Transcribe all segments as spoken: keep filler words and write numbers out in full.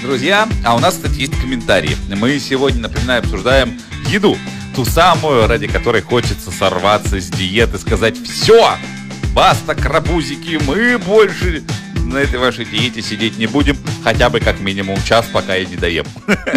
Друзья, а у нас, кстати, есть комментарии. Мы сегодня, напоминаю, обсуждаем еду. Ту самую, ради которой хочется сорваться с диеты, сказать: все, баста, крабузики, мы больше на этой вашей диете сидеть не будем, хотя бы как минимум час, пока я не доем.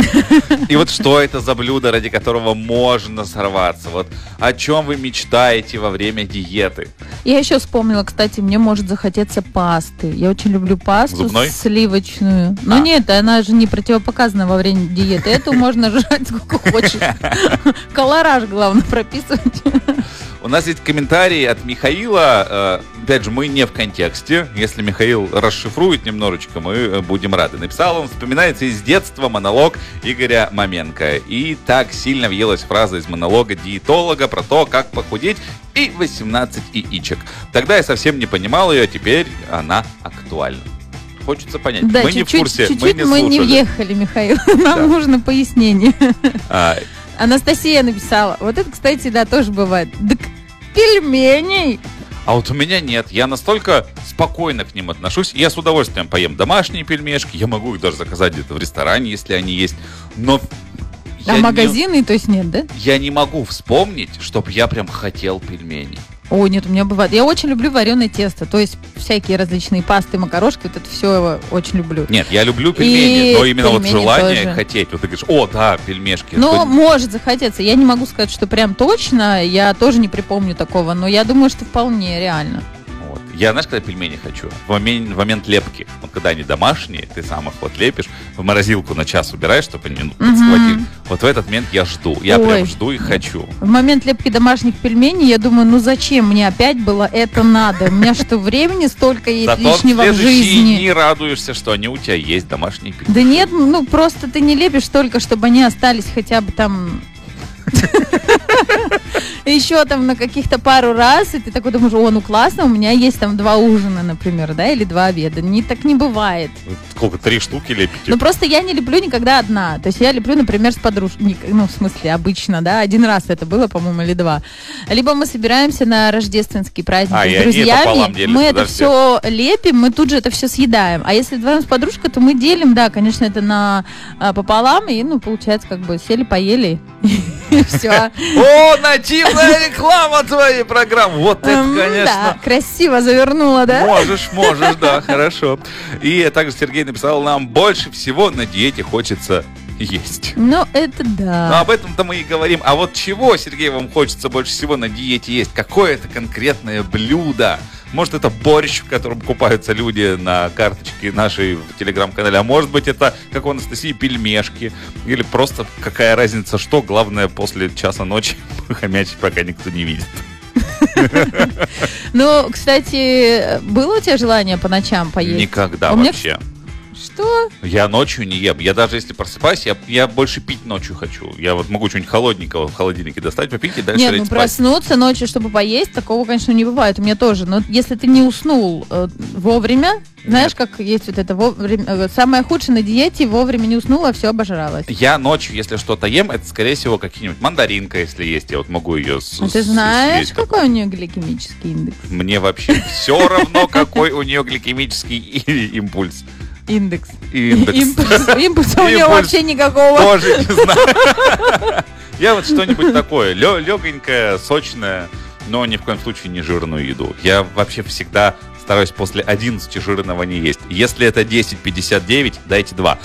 И вот что это за блюдо, ради которого можно сорваться? Вот о чем вы мечтаете во время диеты? Я еще вспомнила, кстати, мне может захотеться пасты. Я очень люблю пасту Зубной? Сливочную. А. Но нет, она же не противопоказана во время диеты. Эту можно жрать сколько хочешь. Колораж, главное, прописывать. У нас есть комментарий от Михаила. Опять же, мы не в контексте. Если Михаил расшифрует немножечко, мы будем рады. Написал он: вспоминается из детства монолог Игоря Маменко. И так сильно въелась фраза из монолога диетолога про то, как похудеть, и восемнадцать яичек. Тогда я совсем не понимал ее, а теперь она актуальна. Хочется понять. Да, мы не в курсе, чуть-чуть мы не мы не слушали. въехали, Михаил. Нам Да. нужно пояснение. А, Анастасия написала. Вот это, кстати, да, тоже бывает. Так пельменей. А вот у меня нет. Я настолько спокойно к ним отношусь. Я с удовольствием поем домашние пельмешки. Я могу их даже заказать где-то в ресторане, если они есть. Но А я магазины, не, то есть нет, да? я не могу вспомнить, чтоб я прям хотел пельмени. О, нет, у меня бывает. Я очень люблю вареное тесто. То есть всякие различные пасты, макарошки. Вот это все очень люблю. Нет, я люблю пельмени, И но именно вот пельмени желание тоже. хотеть. Вот ты говоришь: о, да, пельмешки. Ну, То- может захотеться. Я не могу сказать, что прям точно. Я тоже не припомню такого. Но я думаю, что вполне реально. Вот. Я, знаешь, когда пельмени хочу? В момент, в момент лепки. Вот когда они домашние, ты сам их вот лепишь, в морозилку на час убираешь, чтобы они ну, подсхватили. Вот в этот момент я жду. Я Ой. прям жду и хочу. В момент лепки домашних пельменей я думаю, ну зачем мне опять было это надо? У меня что, времени столько есть Зато лишнего в в следующие жизни? дни радуешься, что они у тебя есть, домашние пельмени. Да нет, ну просто ты не лепишь столько, чтобы они остались хотя бы там еще там на каких-то пару раз, и ты такой думаешь: о, ну классно, у меня есть там два ужина, например, да, или два обеда. Не, так не бывает. Сколько, три штуки лепите? Ну просто я не люблю никогда одна. То есть я люблю, например, с подружкой. Ну, в смысле, обычно, да, один раз это было, по-моему, или два. Либо мы собираемся на рождественский праздник А, и с они друзьями, пополам делятся, мы да, это все? все лепим, мы тут же это все съедаем. А если вдвоем с подружкой, то мы делим, да, конечно, это на а, пополам, и, ну, получается, как бы сели, поели, и все. О, нативная реклама твоей программы. Вот это, Да, конечно. красиво завернула, да? Можешь, можешь, да, хорошо. И также Сергей написал нам: больше всего на диете хочется есть. Ну, это Ну, да. об этом-то мы и говорим. А вот чего, Сергей, вам хочется больше всего на диете есть? Какое-то конкретное блюдо? Может, это борщ, в котором купаются люди на карточке нашей в телеграм-канале. А может быть, это, как у Анастасии, пельмешки. Или просто какая разница, что. Главное, после часа ночи хомячить, пока никто не видит. Ну, кстати, было у тебя желание по ночам поесть? Никогда А у меня, вообще. Что? Я ночью не ем. Я даже если просыпаюсь, я, я больше пить ночью хочу. Я вот могу что-нибудь холодненького в холодильнике достать, попить и дальше Нет, лечь ну спать. проснуться ночью, чтобы поесть, такого, конечно, не бывает. У меня тоже. Но если ты не уснул э, вовремя, знаешь, как есть вот это вовремя, э, самое худшее на диете: вовремя не уснула, все обожралось. Я ночью, если что-то ем, это, скорее всего, какие-нибудь мандаринка, если есть. Я вот могу ее с, А ты с- знаешь, съесть. какой у нее гликемический индекс? Мне вообще все равно, какой у нее гликемический и- импульс. Индекс. Индекс. Импульс. Импульса у нее Импульс. вообще никакого. Тоже не знаю. Я вот что-нибудь такое, легонькое, сочное, но ни в коем случае не жирную еду. Я вообще всегда стараюсь после одиннадцати жирного не есть. Если это десять пятьдесят девять, дайте два.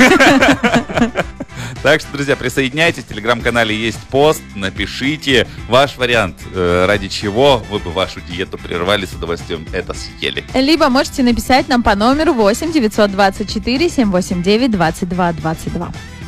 Так что, друзья, присоединяйтесь, в телеграм-канале есть пост, напишите ваш вариант, э, ради чего вы бы вашу диету прервали, с удовольствием это съели. Либо можете написать нам по номеру восемь девятьсот двадцать четыре семь восемь девять двадцать два двадцать два.